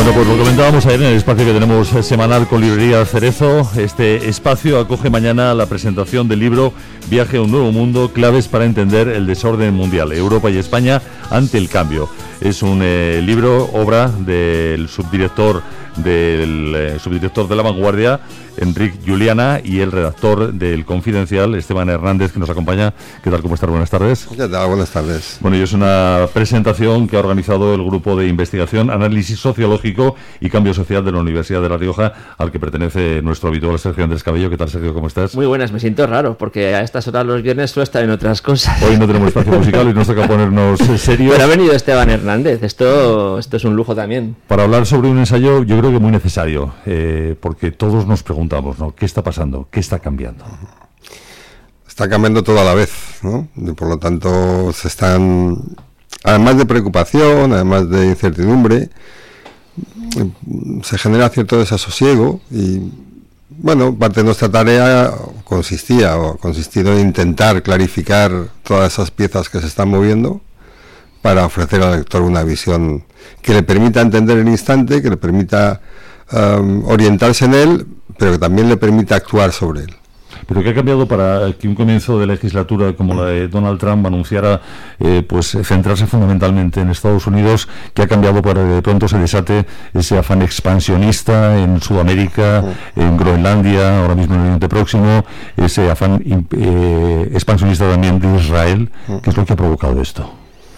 Bueno, pues lo comentábamos ayer en el espacio que tenemos semanal con Librería Cerezo. Este espacio acoge mañana la presentación del libro Viaje a un nuevo mundo, claves para entender el desorden mundial, Europa y España ante el cambio. Es un libro, obra del subdirector de La Vanguardia, Enric Juliana, y el redactor del Confidencial, Esteban Hernández, que nos acompaña. ¿Qué tal? ¿Cómo estás? Buenas tardes. ¿Qué tal? Buenas tardes. Bueno, y es una presentación que ha organizado el Grupo de Investigación, Análisis Sociológico y Cambio Social de la Universidad de La Rioja, al que pertenece nuestro habitual Sergio Andrés Cabello. ¿Qué tal, Sergio? ¿Cómo estás? Muy buenas, me siento raro, porque a estas horas los viernes suelo estar en otras cosas. Hoy no tenemos espacio musical y nos toca ponernos serios. Pero ha venido Esteban Hernández, esto es un lujo también. Para hablar sobre un ensayo, yo creo que muy necesario, porque todos nos preguntamos, ¿no? ¿Qué está pasando? ¿Qué está cambiando? Está cambiando todo a la vez, ¿no? Y por lo tanto se están, además de preocupación, además de incertidumbre, se genera cierto desasosiego y, bueno, parte de nuestra tarea ha consistido en intentar clarificar todas esas piezas que se están moviendo para ofrecer al lector una visión que le permita entender el instante, que le permita orientarse en él, pero que también le permita actuar sobre él. Pero ¿qué ha cambiado para que un comienzo de legislatura como la de Donald Trump anunciara pues centrarse fundamentalmente en Estados Unidos? ¿Qué ha cambiado para que de pronto se desate ese afán expansionista en Sudamérica, en Groenlandia, ahora mismo en el Oriente Próximo, ese afán expansionista también de Israel? ¿Qué es lo que ha provocado esto?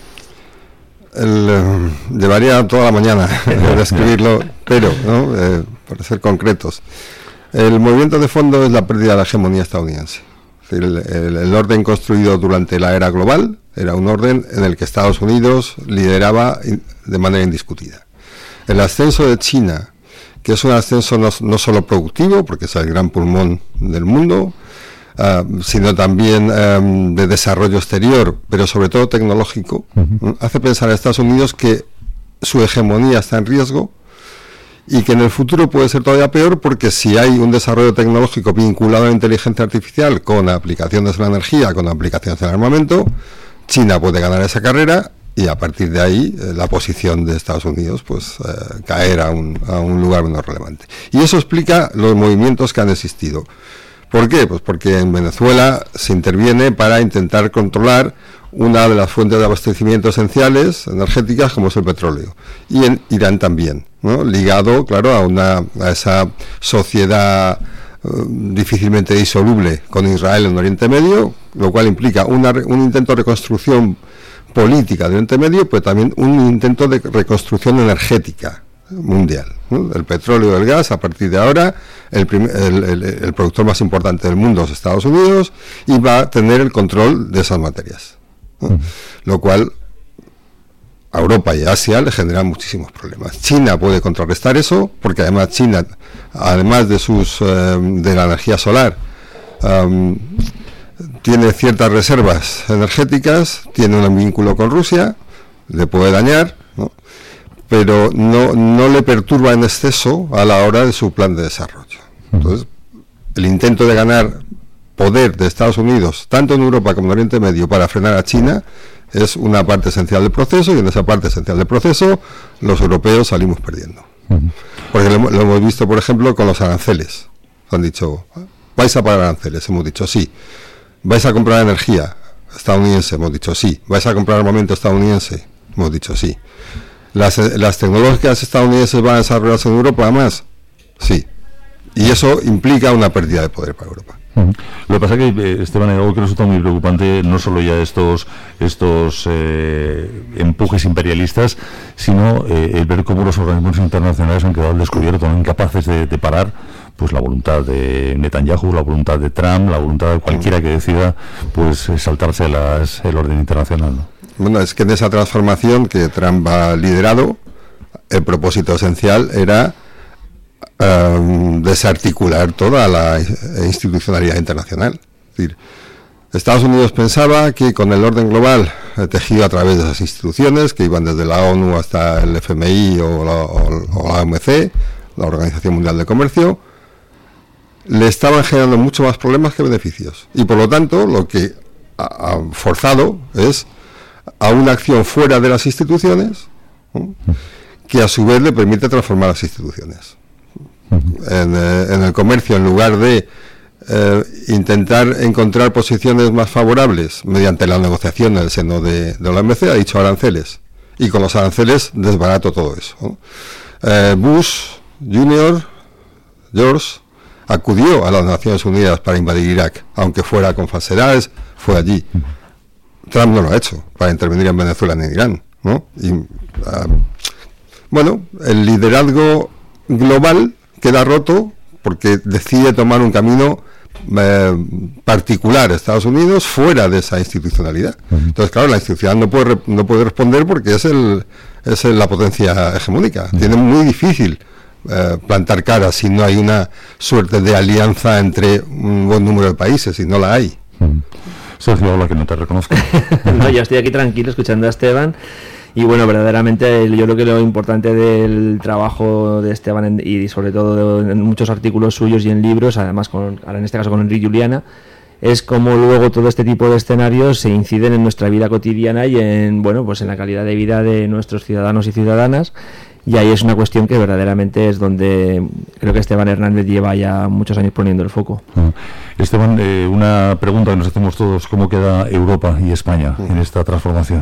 Llevaría toda la mañana describirlo, pero ¿no? Para ser concretos, el movimiento de fondo es la pérdida de la hegemonía estadounidense. Es decir, el orden construido durante la era global era un orden en el que Estados Unidos lideraba de manera indiscutida. El ascenso de China, que es un ascenso no solo productivo, porque es el gran pulmón del mundo, sino también de desarrollo exterior, pero sobre todo tecnológico, hace pensar a Estados Unidos que su hegemonía está en riesgo y que en el futuro puede ser todavía peor, porque si hay un desarrollo tecnológico vinculado a la inteligencia artificial con aplicaciones de la energía, con aplicaciones del armamento, China puede ganar esa carrera y a partir de ahí la posición de Estados Unidos pues caer a un lugar menos relevante. Y eso explica los movimientos que han existido. ¿Por qué? Pues porque en Venezuela se interviene para intentar controlar una de las fuentes de abastecimiento esenciales energéticas, como es el petróleo, y en Irán también, ¿no? Ligado, claro, a esa sociedad difícilmente disoluble con Israel en Oriente Medio, lo cual implica un intento de reconstrucción política de Oriente Medio, pero también un intento de reconstrucción energética mundial, ¿no? El petróleo y el gas, a partir de ahora el productor más importante del mundo es Estados Unidos, y va a tener el control de esas materias, ¿no? Lo cual a Europa y a Asia le genera muchísimos problemas. China puede contrarrestar eso, porque además China, además de la energía solar, tiene ciertas reservas energéticas, tiene un vínculo con Rusia, le puede dañar, ¿no? Pero no le perturba en exceso a la hora de su plan de desarrollo. Entonces, el intento de ganar poder de Estados Unidos, tanto en Europa como en Oriente Medio, para frenar a China, es una parte esencial del proceso, y en esa parte esencial del proceso los europeos salimos perdiendo. Porque lo hemos visto, por ejemplo, con los aranceles. Han dicho, ¿vais a pagar aranceles? Hemos dicho sí. ¿Vais a comprar energía estadounidense? Hemos dicho sí. ¿Vais a comprar armamento estadounidense? Hemos dicho sí. ¿Las tecnológicas estadounidenses van a desarrollarse en Europa además? Sí. Y eso implica una pérdida de poder para Europa. Lo que pasa es que, Esteban, algo que resulta muy preocupante, no solo ya estos empujes imperialistas, sino el ver cómo los organismos internacionales han quedado al descubierto, incapaces de parar pues la voluntad de Netanyahu, la voluntad de Trump, la voluntad de cualquiera que decida pues saltarse el orden internacional, ¿no? Bueno, es que en esa transformación que Trump ha liderado, el propósito esencial era desarticular toda la institucionalidad internacional. Es decir, Estados Unidos pensaba que con el orden global tejido a través de esas instituciones, que iban desde la ONU hasta el FMI o la OMC, la Organización Mundial de Comercio, le estaban generando mucho más problemas que beneficios. Y por lo tanto, lo que ha forzado es a una acción fuera de las instituciones, ¿no?, que a su vez le permite transformar las instituciones. En el comercio, en lugar de intentar encontrar posiciones más favorables mediante la negociación en el seno de la OMC, ha dicho aranceles, y con los aranceles desbarato todo eso, ¿no? Bush Jr., George, acudió a las Naciones Unidas para invadir Irak, aunque fuera con falsedades, fue allí. Trump no lo ha hecho para intervenir en Venezuela ni en Irán, ¿no? Y, bueno, el liderazgo global queda roto porque decide tomar un camino particular Estados Unidos fuera de esa institucionalidad. Entonces, claro, la institucionalidad no puede responder porque es la potencia hegemónica. Tiene muy difícil plantar cara si no hay una suerte de alianza entre un buen número de países, y no la hay. Sergio, hola, que no te reconozco. No, yo estoy aquí tranquilo escuchando a Esteban. Y bueno, verdaderamente yo creo que lo importante del trabajo de Esteban y sobre todo en muchos artículos suyos y en libros, además ahora en este caso con Enric Juliana, es cómo luego todo este tipo de escenarios se inciden en nuestra vida cotidiana y en la calidad de vida de nuestros ciudadanos y ciudadanas. Y ahí es una cuestión que verdaderamente es donde creo que Esteban Hernández lleva ya muchos años poniendo el foco. Esteban, una pregunta que nos hacemos todos: ¿cómo queda Europa y España en esta transformación?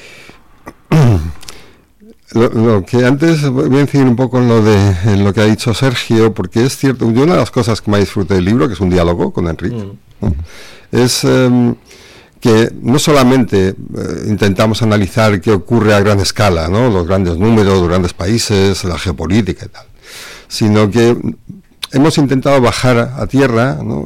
Lo que antes voy a incidir un poco en lo que ha dicho Sergio, porque es cierto, yo una de las cosas que más disfruté del libro, que es un diálogo con Enrique, ¿no? Es que no solamente intentamos analizar qué ocurre a gran escala, ¿no? Los grandes números, los grandes países, la geopolítica y tal, sino que hemos intentado bajar a tierra, ¿no?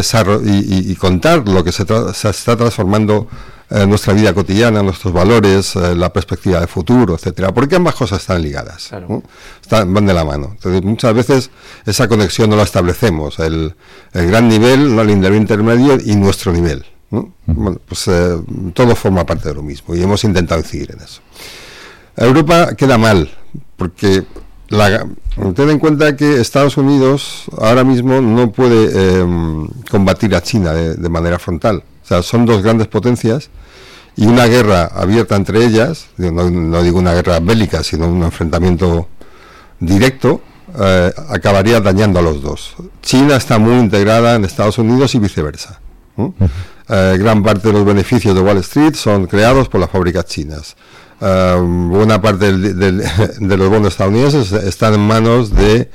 y contar lo que se está transformando nuestra vida cotidiana, nuestros valores, la perspectiva de futuro, etcétera, porque ambas cosas están ligadas, claro, ¿no? Van de la mano. Entonces, muchas veces esa conexión no la establecemos, el gran nivel, ¿no? El nivel intermedio y nuestro nivel, ¿no? Bueno, pues todo forma parte de lo mismo y hemos intentado incidir en eso. Europa queda mal, porque ten en cuenta que Estados Unidos ahora mismo no puede combatir a China de manera frontal. O sea, son dos grandes potencias y una guerra abierta entre ellas, no digo una guerra bélica, sino un enfrentamiento directo, acabaría dañando a los dos. China está muy integrada en Estados Unidos y viceversa, ¿no? Gran parte de los beneficios de Wall Street son creados por las fábricas chinas. Buena parte de los bonos estadounidenses están en manos del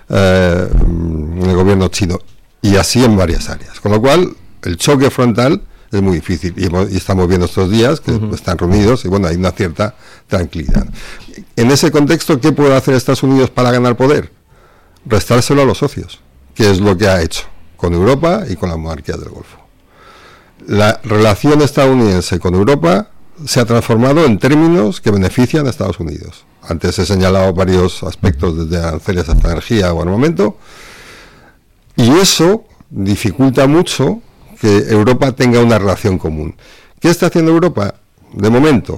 gobierno chino, y así en varias áreas, con lo cual el choque frontal es muy difícil y estamos viendo estos días que están reunidos y bueno, hay una cierta tranquilidad. En ese contexto, ¿qué puede hacer Estados Unidos para ganar poder? Restárselo a los socios, que es lo que ha hecho con Europa y con las monarquías del Golfo. La relación estadounidense con Europa se ha transformado en términos que benefician a Estados Unidos. Antes he señalado varios aspectos, desde aranceles hasta energía o armamento, y eso dificulta mucho que Europa tenga una relación común. ¿Qué está haciendo Europa? De momento,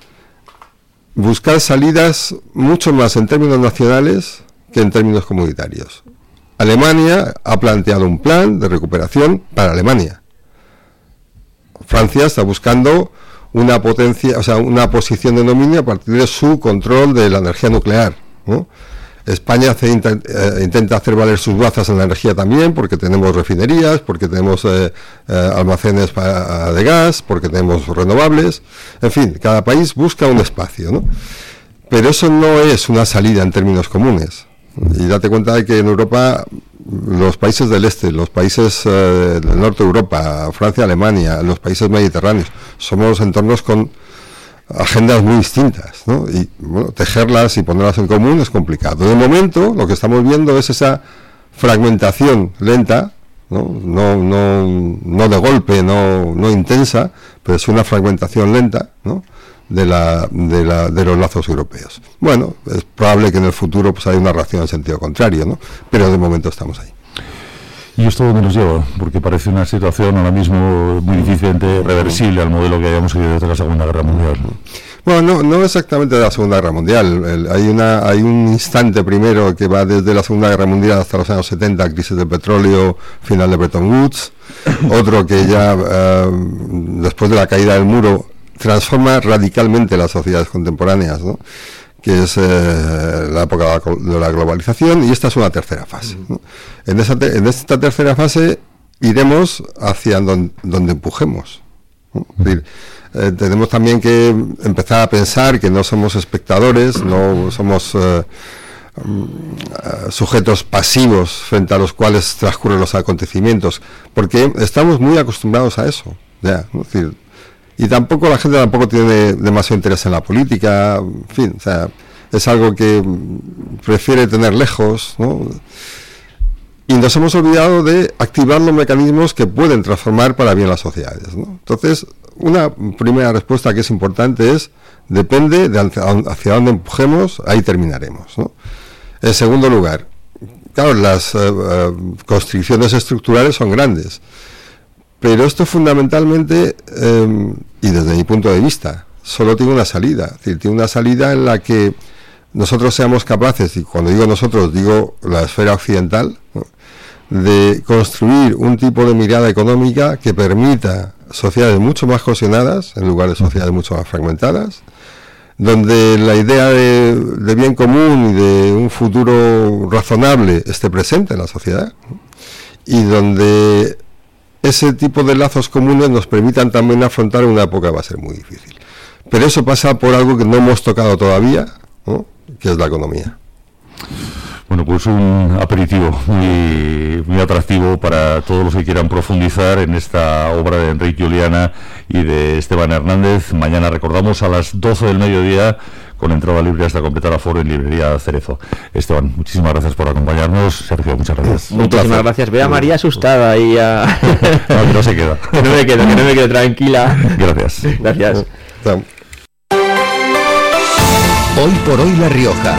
buscar salidas mucho más en términos nacionales que en términos comunitarios. Alemania ha planteado un plan de recuperación para Alemania. Francia está buscando una posición de dominio a partir de su control de la energía nuclear, ¿no? España intenta hacer valer sus bazas en la energía también, porque tenemos refinerías, porque tenemos almacenes de gas, porque tenemos renovables. En fin, cada país busca un espacio, ¿no? Pero eso no es una salida en términos comunes. Y date cuenta de que en Europa, los países del este, los países del norte de Europa, Francia, Alemania, los países mediterráneos, somos entornos con agendas muy distintas, ¿no? Y bueno, tejerlas y ponerlas en común es complicado. De momento, lo que estamos viendo es esa fragmentación lenta, no de golpe, no intensa, pero es una fragmentación lenta, ¿no? de los lazos europeos. Bueno, es probable que en el futuro pues haya una reacción en sentido contrario, ¿no? Pero de momento estamos ahí. ¿Y esto dónde nos lleva? Porque parece una situación ahora mismo muy difícilmente reversible al modelo que habíamos seguido desde la Segunda Guerra Mundial. Bueno, no exactamente de la Segunda Guerra Mundial. Hay un instante primero que va desde la Segunda Guerra Mundial hasta los años 70, crisis del petróleo, final de Bretton Woods. Otro que ya después de la caída del muro transforma radicalmente las sociedades contemporáneas, ¿no? que es la época de la globalización, y esta es una tercera fase, ¿no? En esta tercera fase iremos hacia donde empujemos, ¿no? Es decir, tenemos también que empezar a pensar que no somos espectadores, no somos sujetos pasivos frente a los cuales transcurren los acontecimientos, porque estamos muy acostumbrados a eso, ya, ¿no? Es decir, y tampoco la gente tiene demasiado interés en la política, en fin, o sea, es algo que prefiere tener lejos, ¿no? Y nos hemos olvidado de activar los mecanismos que pueden transformar para bien las sociedades, ¿no? Entonces, una primera respuesta que es importante es, depende de hacia dónde empujemos, ahí terminaremos, ¿no? En segundo lugar, claro, las constricciones estructurales son grandes, pero esto fundamentalmente, y desde mi punto de vista, solo tiene una salida. Es decir, tiene una salida en la que nosotros seamos capaces, y cuando digo nosotros, digo la esfera occidental, ¿no?, de construir un tipo de mirada económica que permita sociedades mucho más cohesionadas, en lugar de sociedades mucho más fragmentadas, donde la idea de bien común y de un futuro razonable esté presente en la sociedad, ¿no?, y donde ese tipo de lazos comunes nos permitan también afrontar una época que va a ser muy difícil. Pero eso pasa por algo que no hemos tocado todavía, ¿no?, que es la economía. Bueno, pues un aperitivo muy atractivo para todos los que quieran profundizar en esta obra de Enric Juliana y de Esteban Hernández. Mañana, recordamos, a las 12 del mediodía, con entrada libre hasta completar aforo en Librería Cerezo. Esteban, muchísimas gracias por acompañarnos. Sergio, muchas gracias. Muchísimas gracias. Ve a María asustada ahí a... No, que no se queda. que no me quedo tranquila. Gracias. Gracias. Hoy por hoy La Rioja.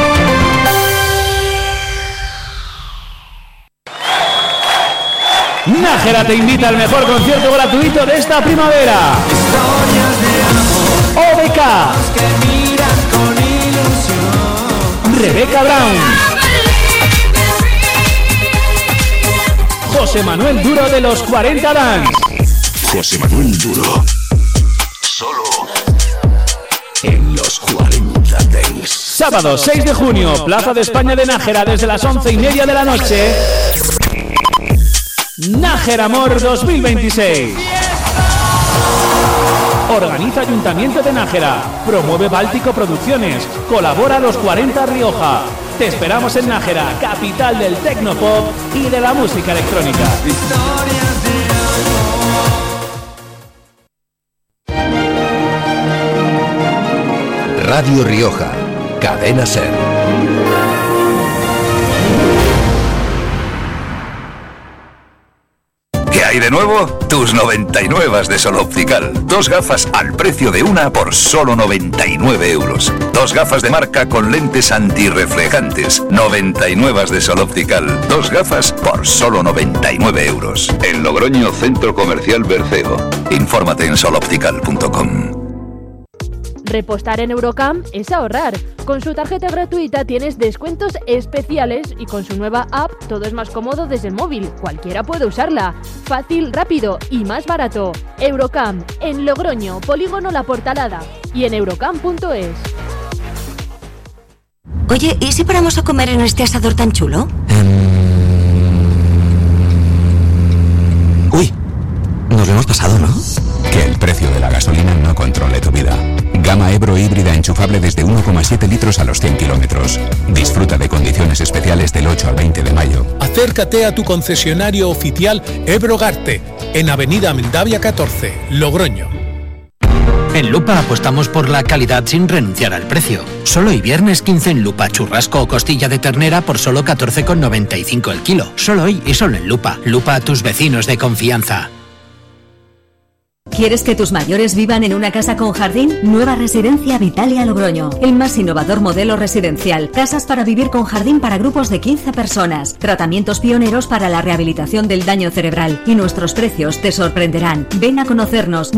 Nájera te invita al mejor concierto gratuito de esta primavera. OBK, Rebecca Brown, José Manuel Duro de los 40 Dance. José Manuel Duro, solo en los 40 Dance. Sábado 6 de junio, Plaza de España de Nájera, desde las 11:30 de la noche. Nájera Amor 2026. Organiza Ayuntamiento de Nájera. Promueve Báltico Producciones. Colabora Los 40 Rioja. Te esperamos en Nájera, capital del tecnopop y de la música electrónica. Radio Rioja, Cadena Ser. ¿Qué hay de nuevo? Tus 99 de Sol Optical. 2 gafas al precio de una por solo 99 euros. 2 gafas de marca con lentes antirreflejantes. 99 de Sol Optical. 2 gafas por solo 99 euros. En Logroño, Centro Comercial Berceo. Infórmate en soloptical.com. Repostar en Eurocam es ahorrar. Con su tarjeta gratuita tienes descuentos especiales y con su nueva app todo es más cómodo desde el móvil. Cualquiera puede usarla. Fácil, rápido y más barato. Eurocam, en Logroño, Polígono La Portalada y en eurocam.es. Oye, ¿y si paramos a comer en este asador tan chulo? Uy, nos lo hemos pasado, ¿no? Que el precio de la gasolina no controle tu vida. Gama Ebro híbrida enchufable desde 1,7 litros a los 100 kilómetros. Disfruta de condiciones especiales del 8 al 20 de mayo. Acércate a tu concesionario oficial Ebro Garte, en Avenida Mendavia 14, Logroño. En Lupa apostamos por la calidad sin renunciar al precio. Solo hoy viernes 15 en Lupa, churrasco o costilla de ternera por solo 14,95 el kilo. Solo hoy y solo en Lupa. Lupa a tus vecinos de confianza. ¿Quieres que tus mayores vivan en una casa con jardín? Nueva Residencia Vitalia Logroño. El más innovador modelo residencial. Casas para vivir con jardín para grupos de 15 personas. Tratamientos pioneros para la rehabilitación del daño cerebral. Y nuestros precios te sorprenderán. Ven a conocernos.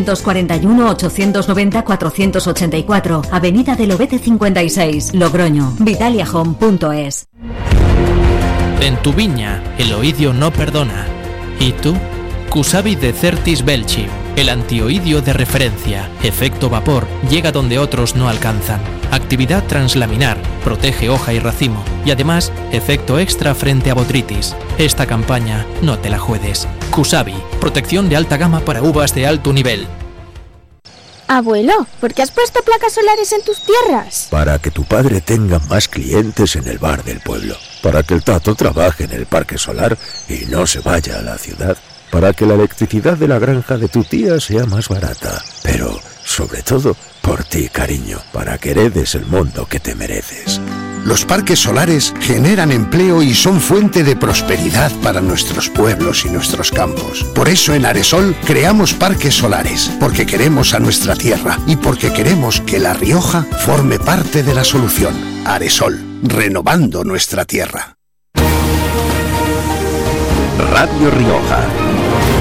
941-890-484. Avenida del Obete 56, Logroño. vitaliahome.es. En tu viña, el oidio no perdona. ¿Y tú? Cusavi de Certis Belchi, el antioidio de referencia. Efecto vapor, llega donde otros no alcanzan. actividad translaminar, protege hoja y racimo y además efecto extra frente a botrytis. Esta campaña no te la juegues. Kusabi, protección de alta gama para uvas de alto nivel. Abuelo, ¿por qué has puesto placas solares en tus tierras? Para que tu padre tenga más clientes en el bar del pueblo. Para que el Tato trabaje en el parque solar y no se vaya a la ciudad. Para que la electricidad de la granja de tu tía sea más barata. Pero, sobre todo, por ti, cariño. Para que heredes el mundo que te mereces. Los parques solares generan empleo y son fuente de prosperidad para nuestros pueblos y nuestros campos. Por eso en Aresol creamos parques solares, porque queremos a nuestra tierra y porque queremos que La Rioja forme parte de la solución. Aresol, renovando nuestra tierra. Radio Rioja.